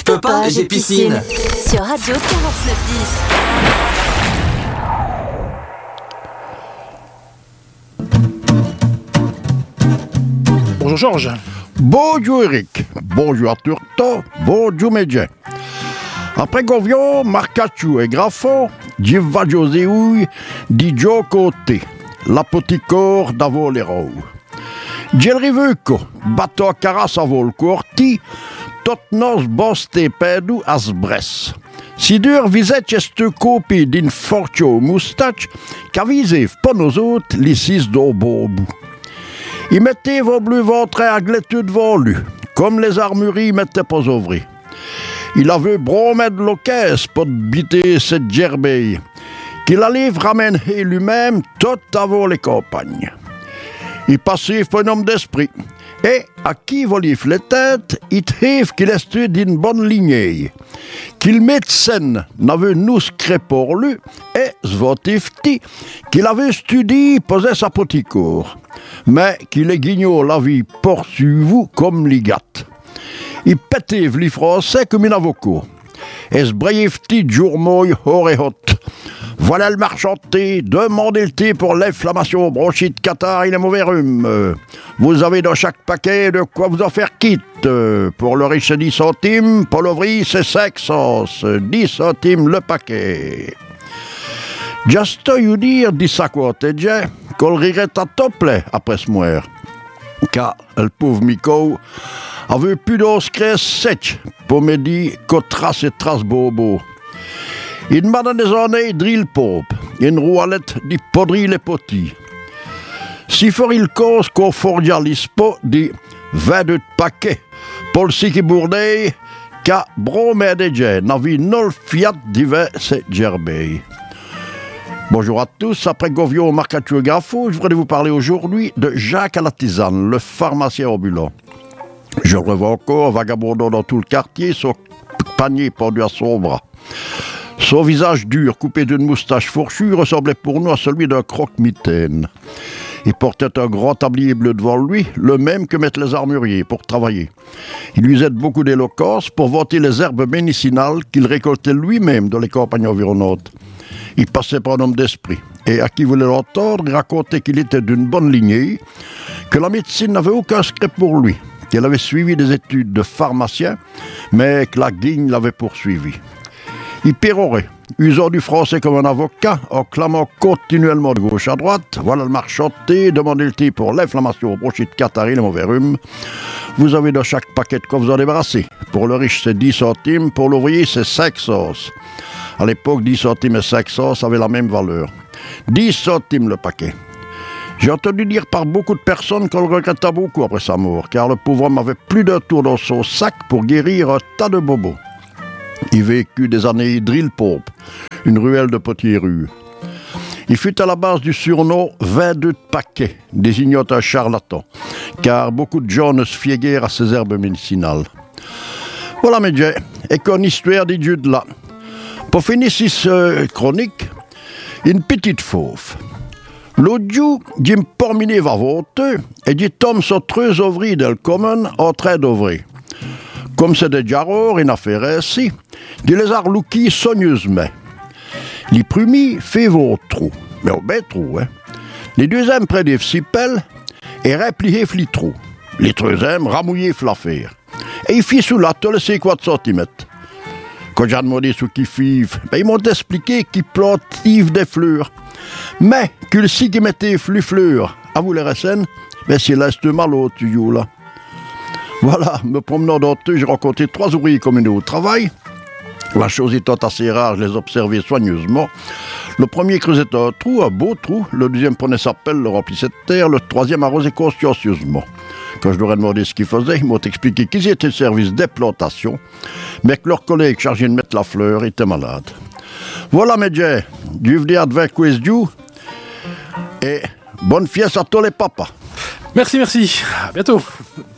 Copain, j'ai piscine. Sur Radio 49.10. Bonjour Georges. Bonjour Eric. Bonjour Turto. Bonjour Medje. Après Govion, Marcachou et Grafon, Diva Joséouille, Didio Côté, l'Apoticor d'Avolerou. Gelrivuco, Bato Caras Avolcorti, Totnos Boste Pedu Asbres. Si dur visait cette copie d'une fortune moustache qu'avisait pour nous autres les six d'Obobu. Il mettait vos bleus ventrés à glétude devant lui, comme les armureries mettaient pas ouvrées. Il avait bromé de l'occasion pour biter cette gerbeille, qu'il allait ramener lui-même tout avant les campagnes. Il passait pour un homme d'esprit, et à qui volait les têtes, il trouve qu'il est d'une bonne lignée, qu'il médecin n'avait nous cré pour lui, et zvotifti, qu'il avait étudié posait sa petite cour, mais qu'il est guignot la vie poursuivi comme ligat. Il pétait les français comme un avocat. Et ce braillefti jourmouille hors et hot. Voilà le marchanté, demandez le thé pour l'inflammation, bronchite, catarrhe et les mauvais rhumes. Vous avez dans chaque paquet de quoi vous en faire quitte. Pour le riche, 10 centimes, pour l'ouvrier, c'est 5 sauces. 10 centimes le paquet. Juste you dire, dit ça quoi, t'es déjà, qu'on rirait à tople après ce moire. Car le pauvre Miko avait plus d'oscrès sec pour me dire qu'on trace et trace bobo. Il m'a donné des années drill pop, une roualette dit podri les potis. Si for il cause qu'on fordia l'ispo dit 22 paquets pour le si qui bourdait qu'à bromé des gens n'avait nul fiat d'hiver c'est gerbei. Bonjour à tous, après Govio Marcachou Grafo, je voudrais vous parler aujourd'hui de Jacques à la tisane, le pharmacien ambulant. Je le revois encore vagabondant dans tout le quartier, son panier pendu à son bras. Son visage dur, coupé d'une moustache fourchue, ressemblait pour nous à celui d'un croque-mitaine. Il portait un grand tablier bleu devant lui, le même que mettent les armuriers pour travailler. Il usait beaucoup d'éloquence pour vanter les herbes médicinales qu'il récoltait lui-même dans les campagnes environnantes. Il passait pour un homme d'esprit, et à qui voulait l'entendre, il racontait qu'il était d'une bonne lignée, que la médecine n'avait aucun secret pour lui, qu'il avait suivi des études de pharmacien, mais que la guigne l'avait poursuivi. Il pérorait, usant du français comme un avocat, en clamant continuellement de gauche à droite. Voilà le marchanté, demandez le thé pour l'inflammation, bronchite, catarrhe, les mauvais rhumes. Vous avez dans chaque paquet de quoi vous en débarrasser. Pour le riche, c'est 10 centimes, pour l'ouvrier, c'est 5 sauces. À l'époque, 10 centimes et 5 sauces avaient la même valeur. 10 centimes le paquet. J'ai entendu dire par beaucoup de personnes qu'on le regretta beaucoup après sa mort, car le pauvre homme avait plus d'un tour dans son sac pour guérir un tas de bobos. Il vécut des années drill pop, une ruelle de petits rues. Il fut à la base du surnom 22 paquets, désignant un charlatan, car beaucoup de gens ne se fiaient guère à ces herbes médicinales. Voilà, Medje, et qu'une histoire dit Dieu de là. Pour finir cette chronique, une petite fauve. L'autre jour, j'ai me porminé va voter et j'ai tombé sur 3 ouvriers del commun en train d'ouvrir. Comme c'est des jarrors, une affaire ainsi, je les a relouquis soigneusement. Les premiers fait vos trous, mais au bien trou, hein. Les deuxièmes près des sipels et repliés les trous. Les troisièmes ramouillés l'affaire. Et ils fit sous la tole 50 cm. Quand j'ai demandé ce qu'ils fivent, ils m'ont expliqué qu'ils plantivent des fleurs. Mais que si qui mettait fleurs, à vous les racines, c'est l'est mal au tuyau là. Voilà, me promenant dans eux, j'ai rencontré 3 ouvriers communaux au travail. La chose étant assez rare, je les observais soigneusement. Le premier creusait un trou, un beau trou. Le deuxième prenait sa pelle, le remplissait de terre. Le troisième arrosait consciencieusement. Quand je leur ai demandé ce qu'ils faisaient, ils m'ont expliqué qu'ils étaient au service des plantations, mais que leurs collègues chargés de mettre la fleur étaient malades. Voilà, Medje, du venir de quiz du et bonne fiesta à tous les papas. Merci, à bientôt.